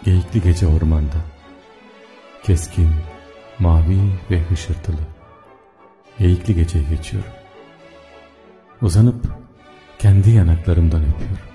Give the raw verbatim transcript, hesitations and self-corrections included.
Geyikli gece ormanda, keskin, mavi ve hışırtılı. Geyikli geceyi geçiyorum. Uzanıp kendi yanaklarımdan öpüyorum.